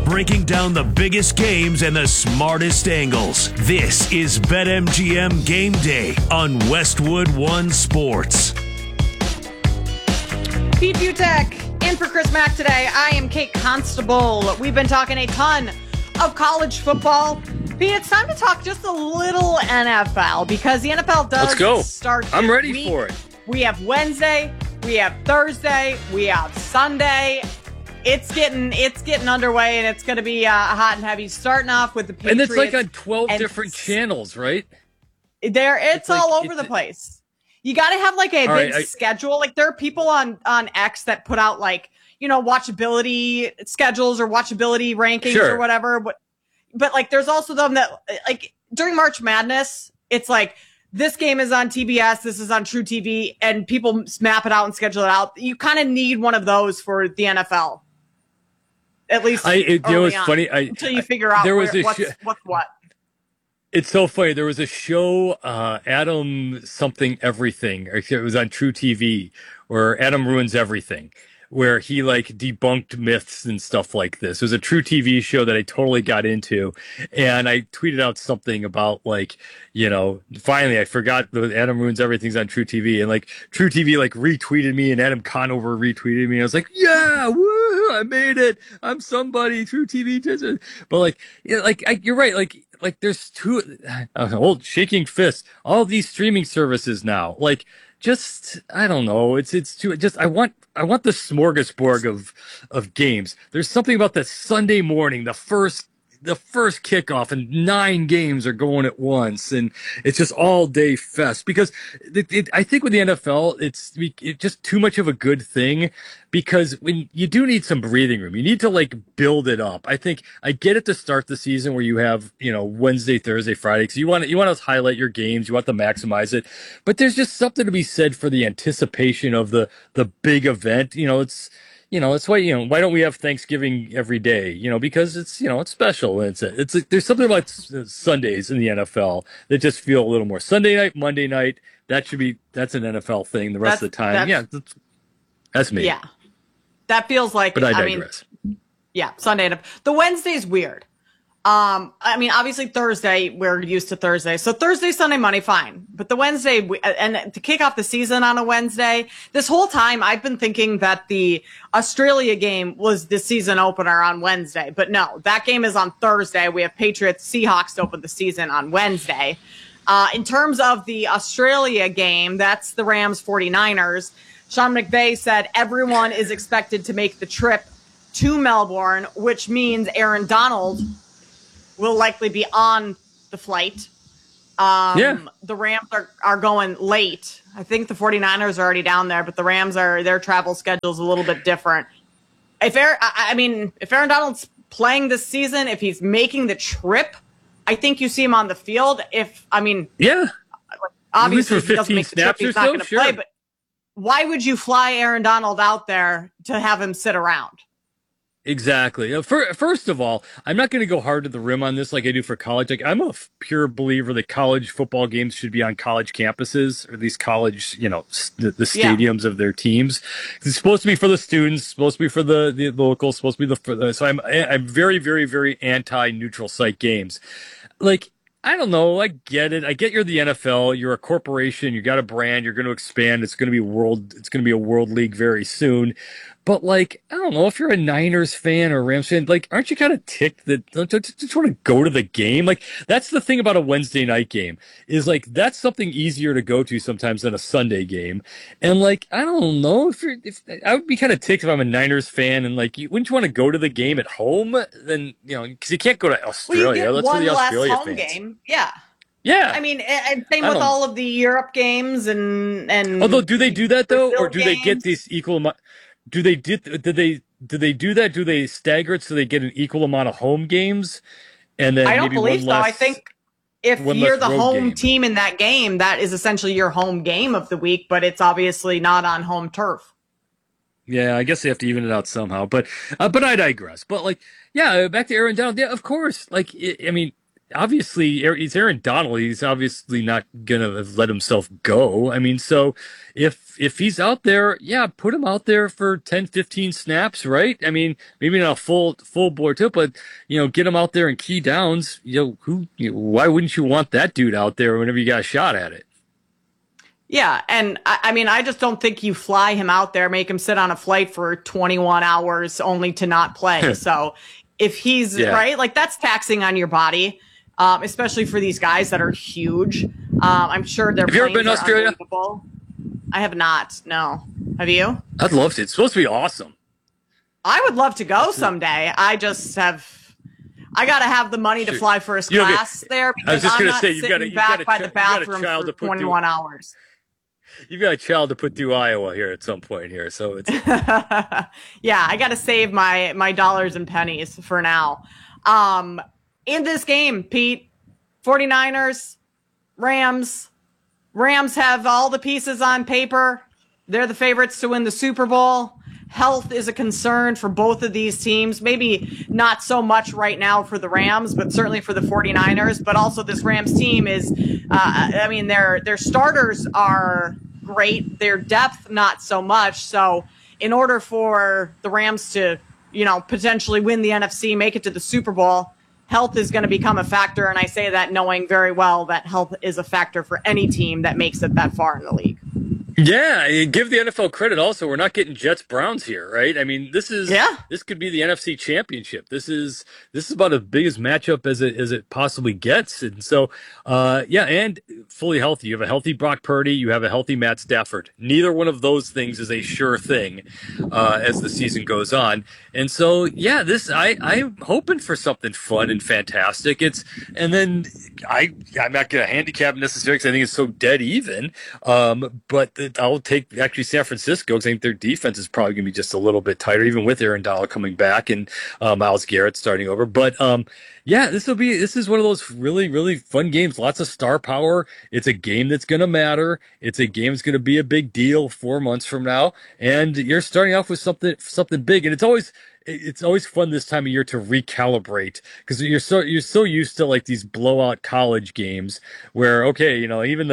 breaking down the biggest games and the smartest angles. This is BetMGM Game Day on Westwood One Sports. Pete Butek in for Chris Mack today. I am Kate Constable. We've been talking a ton of college football. Pete, it's time to talk just a little NFL because the NFL does start. I'm ready for it. We have Wednesday, we have Thursday, we have Sunday. It's getting underway, and it's going to be hot and heavy. Starting off with the Patriots. And it's like on 12 different channels, right? It's all over the place. You got to have like a big schedule. Like there are people on X that put out like, watchability schedules or watchability rankings or whatever. But like there's also them that like during March Madness, it's like this game is on TBS, this is on True TV, and people map it out and schedule it out. You kind of need one of those for the NFL. At least it's funny. Until you figure out what's what. It's so funny. There was a show, Adam something everything. It was on True TV, where Adam ruins everything, where he like debunked myths and stuff like this. It was a True TV show that I totally got into, and I tweeted out something about like, finally I forgot that Adam ruins everything's on True TV, and like True TV like retweeted me, and Adam Conover retweeted me. And I was like, yeah, woo, I made it. I'm somebody. True TV. But you're right. Like there's two old shaking fists. All these streaming services now, like. Just I don't know. It's too. Just I want the smorgasbord of games. There's something about that Sunday morning, the first kickoff, and 9 games are going at once, and it's just all day fest. Because I think with the NFL, it's just too much of a good thing. Because when you do need some breathing room, you need to like build it up. I think I get it to start the season where you have Wednesday, Thursday, Friday, because you want to highlight your games, you want to maximize it. But there's just something to be said for the anticipation of the big event. It's why why don't we have Thanksgiving every day? Because it's it's special. It's like, there's something about Sundays in the NFL that just feel a little more Sunday night, Monday night. That's an NFL thing. The rest of the time, that's me. Yeah. That feels like, but I digress. Sunday. The Wednesday's weird. Obviously Thursday, we're used to Thursday. So Thursday, Sunday, Monday, fine. But the Wednesday, and to kick off the season on a Wednesday, this whole time I've been thinking that the Australia game was the season opener on Wednesday. But no, that game is on Thursday. We have Patriots, Seahawks to open the season on Wednesday. In terms of the Australia game, that's the Rams 49ers. Sean McVay said everyone is expected to make the trip to Melbourne, which means Aaron Donald will likely be on the flight. The Rams are going late. I think the 49ers are already down there, but the Rams their travel schedule is a little bit different. If Aaron Donald's playing this season, if he's making the trip, I think you see him on the field. for Obviously if he 15 doesn't make the trip, he's not going to play, but why would you fly Aaron Donald out there to have him sit around? Exactly. First of all, I'm not going to go hard to the rim on this like I do for college. Like I'm a pure believer that college football games should be on college campuses, or at least college, the stadiums of their teams. It's supposed to be for the students, supposed to be for the locals, supposed to be so I'm very, very, very anti-neutral site games. Like, I don't know. I get it. I get you're the NFL. You're a corporation. You got a brand. You're going to expand. It's going to be a world league very soon. But like, I don't know if you're a Niners fan or a Rams fan, like, aren't you kind of ticked that don't you just want to go to the game? Like, that's the thing about a Wednesday night game is like, that's something easier to go to sometimes than a Sunday game. And like, I don't know if I would be kind of ticked if I'm a Niners fan and like, wouldn't you want to go to the game at home? Then, cause you can't go to Australia. Well, that's for the Australia home fans. Game. Yeah. Yeah. I mean, and same with all of the Europe games and although, do they do that though? Brazil Or do games? they get these equal amount? Did they do that? Do they stagger it so they get an equal amount of home games? And then I don't maybe believe one so. less, I think if one you're less the road home game. team in that game, that is essentially your home game of the week, but it's obviously not on home turf. Yeah, I guess they have to even it out somehow. But I digress. But like, yeah, back to Aaron Donald. Yeah, of course. Like, obviously he's Aaron Donald. He's obviously not gonna let himself go. I mean, so if he's out there, yeah, put him out there for 10, 15 snaps, right? I mean, maybe not a full board too, but get him out there in key downs. Why wouldn't you want that dude out there whenever you got a shot at it? Yeah, and I mean, I just don't think you fly him out there, make him sit on a flight for 21 hours only to not play. So if he's right, like that's taxing on your body, especially for these guys that are huge. I'm sure their Have you ever been to Australia? I have not. No. Have you? I'd love to. It's supposed to be awesome. I would love to go someday. I got to have the money to fly first class there because I was just I'm going to not say, you've got sitting back by the bathroom for 21 hours. You've got a child to put through Iowa here at some point here, so it's yeah. I got to save my dollars and pennies for now. In this game, Pete, 49ers, Rams have all the pieces on paper. They're the favorites to win the Super Bowl. Health is a concern for both of these teams. Maybe not so much right now for the Rams, but certainly for the 49ers. But also this Rams team is, their starters are great. Their depth, not so much. So in order for the Rams to, potentially win the NFC, make it to the Super Bowl, health is going to become a factor. And I say that knowing very well that health is a factor for any team that makes it that far in the league. Yeah, give the NFL credit also. We're not getting Jets Browns here, right? I mean, this could be the NFC Championship. This is about as big as matchup as it possibly gets. And so and fully healthy. You have a healthy Brock Purdy, you have a healthy Matt Stafford. Neither one of those things is a sure thing as the season goes on. And so I'm hoping for something fun and fantastic. I'm not gonna handicap necessarily because I think it's so dead even. But I'll take actually San Francisco because I think their defense is probably going to be just a little bit tighter, even with Aaron Donald coming back and Myles Garrett starting over. But this is one of those really, really fun games. Lots of star power. It's a game that's going to matter. It's a game that's going to be a big deal 4 months from now. And you're starting off with something big. And it's always fun this time of year to recalibrate because you're so used to like these blowout college games where even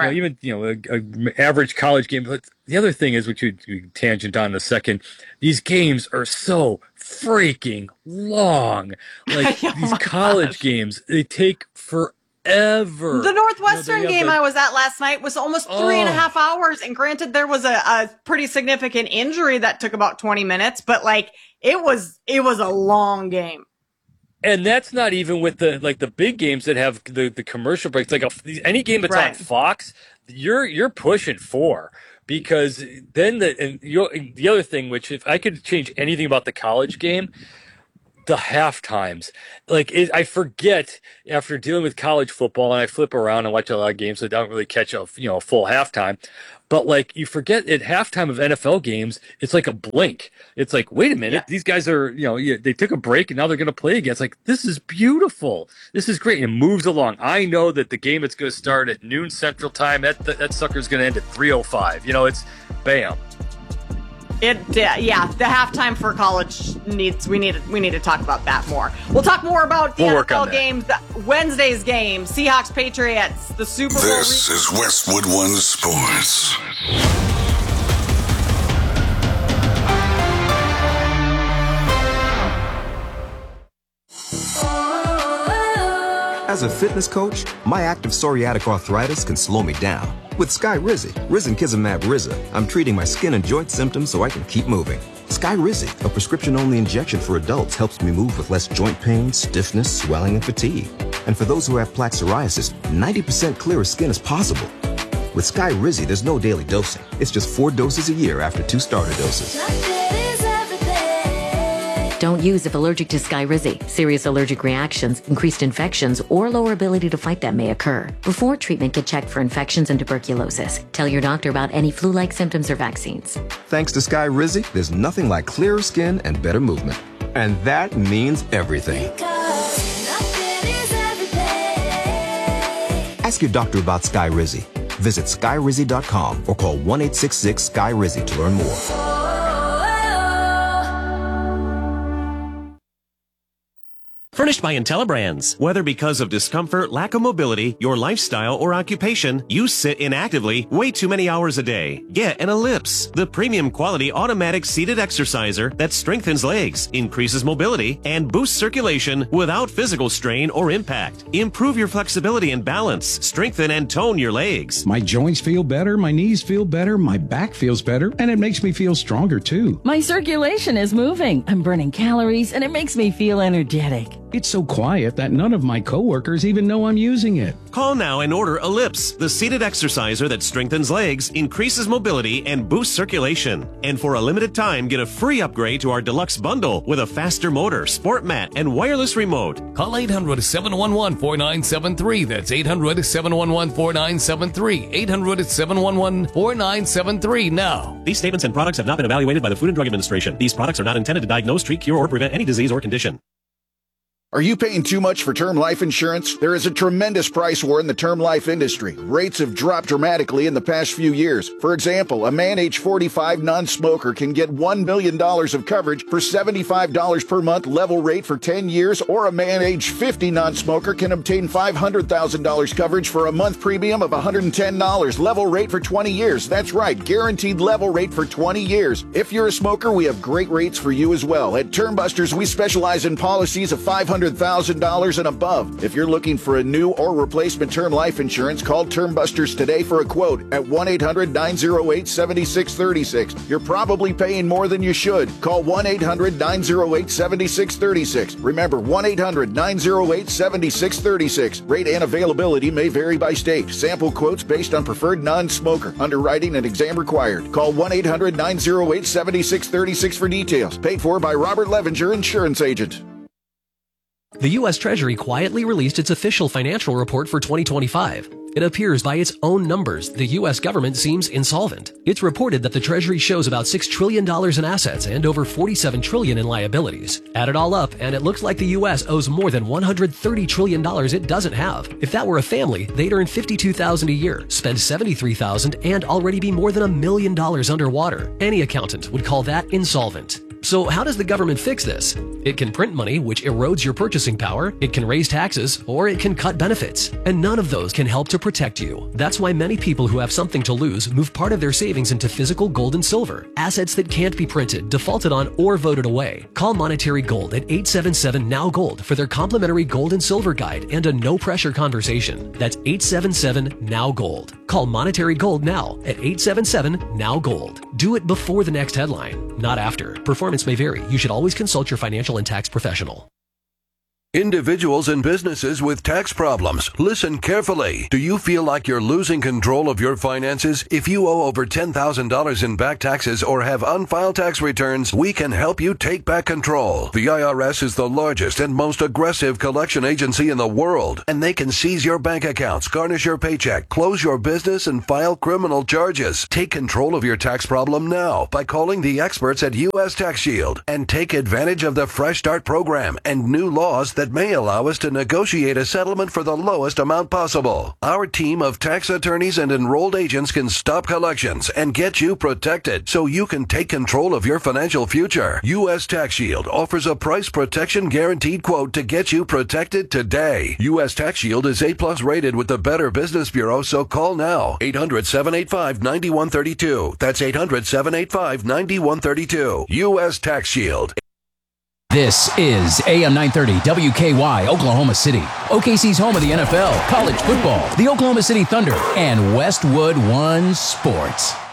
an average college game. But the other thing is, which you tangent on in a second, these games are so freaking long. Like these college games, they take forever. The Northwestern game I was at last night was almost 3.5 hours. And granted, there was a pretty significant injury that took about 20 minutes, but it was a long game. And that's not even with the big games that have the commercial breaks. Like any game that's on Fox, you're pushing 4. Because then the other thing, which if I could change anything about the college game, the half times. I forget after dealing with college football, and I flip around and watch a lot of games, so I don't really catch a full halftime. But you forget at halftime of NFL games, it's like a blink. It's like, wait a minute, these guys are, they took a break and now they're going to play again. It's like, this is beautiful. This is great. It moves along. I know that the game that's going to start at noon Central Time, that sucker's going to end at 3:05. It's bam. The halftime for college we need to talk about that more. We'll talk more about the NFL games, Wednesday's game, Seahawks Patriots, the Super Bowl. This is Westwood One Sports. As a fitness coach, my active psoriatic arthritis can slow me down. With Skyrizi, Risankizumab Riza, I'm treating my skin and joint symptoms so I can keep moving. Skyrizi, a prescription-only injection for adults, helps me move with less joint pain, stiffness, swelling, and fatigue. And for those who have plaque psoriasis, 90% clearer skin is possible. With Skyrizi, there's no daily dosing. It's just 4 doses a year after 2 starter doses. Don't use if allergic to Skyrizi. Serious allergic reactions, increased infections, or lower ability to fight them may occur. Before treatment, get checked for infections and tuberculosis. Tell your doctor about any flu-like symptoms or vaccines. Thanks to Skyrizi, there's nothing like clearer skin and better movement. And that means everything. Ask your doctor about Skyrizi. Visit Skyrizi.com or call 1-866-SKY-RIZI to learn more. Furnished by IntelliBrands. Whether because of discomfort, lack of mobility, your lifestyle, or occupation, you sit inactively way too many hours a day. Get an Ellipse, the premium quality automatic seated exerciser that strengthens legs, increases mobility, and boosts circulation without physical strain or impact. Improve your flexibility and balance, strengthen and tone your legs. My joints feel better, my knees feel better, my back feels better, and it makes me feel stronger too. My circulation is moving. I'm burning calories, and it makes me feel energetic. It's so quiet that none of my coworkers even know I'm using it. Call now and order Ellipse, the seated exerciser that strengthens legs, increases mobility, and boosts circulation. And for a limited time, get a free upgrade to our deluxe bundle with a faster motor, sport mat, and wireless remote. Call 800-711-4973. That's 800-711-4973. 800-711-4973 now. These statements and products have not been evaluated by the Food and Drug Administration. These products are not intended to diagnose, treat, cure, or prevent any disease or condition. Are you paying too much for term life insurance? There is a tremendous price war in the term life industry. Rates have dropped dramatically in the past few years. For example, a man age 45 non-smoker can get $1 million of coverage for $75 per month level rate for 10 years, or a man age 50 non-smoker can obtain $500,000 coverage for a month premium of $110 level rate for 20 years. That's right, guaranteed level rate for 20 years. If you're a smoker, we have great rates for you as well. At Term Busters, we specialize in policies of $500,000 and above. If you're looking for a new or replacement term life insurance, call Term Busters today for a quote at 1-800-908-7636. You're probably paying more than you should. Call 1-800-908-7636. Remember, 1-800-908-7636. Rate and availability may vary by state. Sample quotes based on preferred non-smoker. Underwriting and exam required. Call 1-800-908-7636 for details. Paid for by Robert Levenger, insurance agent. The U.S. Treasury quietly released its official financial report for 2025. It appears by its own numbers, the U.S. government seems insolvent. It's reported that the Treasury shows about $6 trillion in assets and over $47 trillion in liabilities. Add it all up, and it looks like the U.S. owes more than $130 trillion it doesn't have. If that were a family, they'd earn $52,000 a year, spend $73,000, and already be more than $1 million underwater. Any accountant would call that insolvent. So how does the government fix this? It can print money, which erodes your purchasing power, it can raise taxes, or it can cut benefits. And none of those can help to protect you. That's why many people who have something to lose move part of their savings into physical gold and silver, assets that can't be printed, defaulted on, or voted away. Call Monetary Gold at 877-NOW-GOLD for their complimentary gold and silver guide and a no-pressure conversation. That's 877-NOW-GOLD. Call Monetary Gold now at 877-NOW-GOLD. Do it before the next headline, not after. Performance may vary. You should always consult your financial and tax professional. Individuals and businesses with tax problems, listen carefully. Do you feel like you're losing control of your finances? If you owe over $10,000 in back taxes or have unfiled tax returns, we can help you take back control. The IRS is the largest and most aggressive collection agency in the world, and they can seize your bank accounts, garnish your paycheck, close your business, and file criminal charges. Take control of your tax problem now by calling the experts at U.S. Tax Shield and take advantage of the Fresh Start program and new laws that may allow us to negotiate a settlement for the lowest amount possible. Our team of tax attorneys and enrolled agents can stop collections and get you protected so you can take control of your financial future. U.S. Tax Shield offers a price protection guaranteed quote to get you protected today. U.S. Tax Shield is A+ rated with the Better Business Bureau, so call now. 800-785-9132. That's 800-785-9132. U.S. Tax Shield. This is AM 930 WKY, Oklahoma City. OKC's home of the NFL, college football, the Oklahoma City Thunder, and Westwood One Sports.